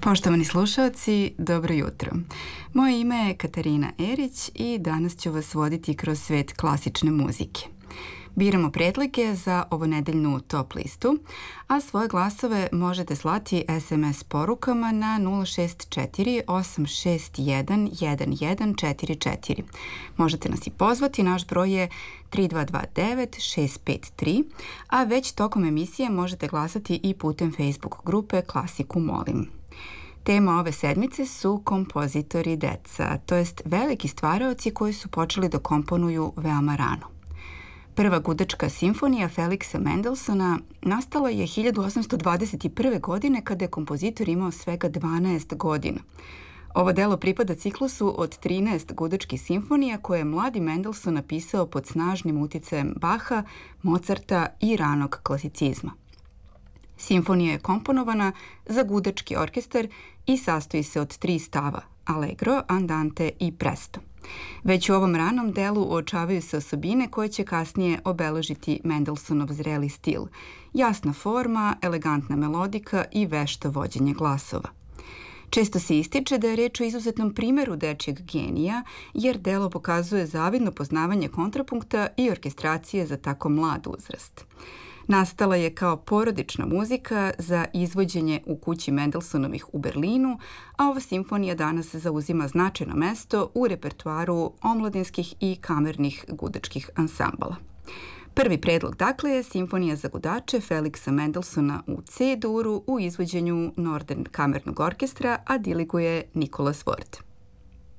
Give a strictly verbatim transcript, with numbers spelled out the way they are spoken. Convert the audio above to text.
Poštovani slušalci, dobro jutro. Moje ime je Katarina Erić i danas ću vas voditi kroz svet klasične muzike. Biramo predloge za ovonedeljnu top listu, a svoje glasove možete slati es em es porukama na nula šest četiri osam šest jedan jedan jedan četiri četiri. Možete nas i pozvati, naš broj je tri dva dva devet šest pet tri, a već tokom emisije možete glasati i putem Facebook grupe Klasiku molim. Tema ove sedmice su kompozitori deca, to jest veliki stvaraoci koji su počeli da komponuju veoma rano. Prva gudačka simfonija Feliksa Mendelssohna nastala je hiljadu osamsto dvadeset prve. godine kada je kompozitor imao svega dvanaest godina. Ovo delo pripada ciklusu od trinaest gudačkih simfonija koje je mladi Mendelssohn napisao pod snažnim uticajem Baha, Mozarta i ranog klasicizma. Simfonija je komponovana za gudački orkestar i sastoji se od tri stava, allegro, andante i presto. Već u ovom ranom delu uočavaju se osobine koje će kasnije obeležiti Mendelssohnov zreli stil. Jasna forma, elegantna melodika i vešto vođenje glasova. Često se ističe da je reč o izuzetnom primeru dečijeg genija, jer delo pokazuje zavidno poznavanje kontrapunkta i orkestracije za tako mlad uzrast. Nastala je kao porodična muzika za izvođenje u kući Mendelssohnovih u Berlinu, a ova simfonija danas zauzima značajno mesto u repertoaru omladinskih i kamernih gudačkih ansambala. Prvi predlog dakle je simfonija za gudače Feliksa Mendelssohna u C duru u izvođenju Northern kamernog orkestra, a diriguje Nicholas Ward.